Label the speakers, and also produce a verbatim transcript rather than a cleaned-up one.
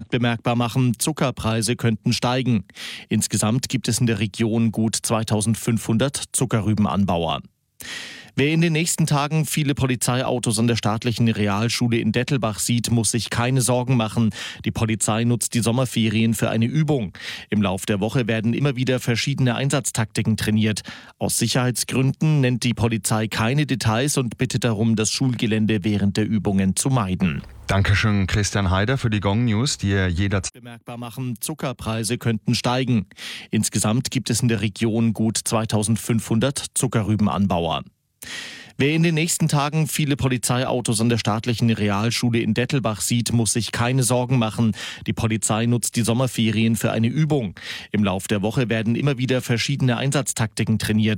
Speaker 1: Stadt bemerkbar machen, Zuckerpreise könnten steigen. Insgesamt gibt es in der Region gut zweitausendfünfhundert Zuckerrübenanbauer. Wer in den nächsten Tagen viele Polizeiautos an der staatlichen Realschule in Dettelbach sieht, muss sich keine Sorgen machen. Die Polizei nutzt die Sommerferien für eine Übung. Im Lauf der Woche werden immer wieder verschiedene Einsatztaktiken trainiert. Aus Sicherheitsgründen nennt die Polizei keine Details und bittet darum, das Schulgelände während der Übungen zu meiden.
Speaker 2: Dankeschön, Christian Haider, für die Gong News, die ihr jederzeit
Speaker 1: bemerkbar machen, Zuckerpreise könnten steigen. Insgesamt gibt es in der Region gut zweitausendfünfhundert Zuckerrübenanbauer. Wer in den nächsten Tagen viele Polizeiautos an der staatlichen Realschule in Dettelbach sieht, muss sich keine Sorgen machen. Die Polizei nutzt die Sommerferien für eine Übung. Im Lauf der Woche werden immer wieder verschiedene Einsatztaktiken trainiert.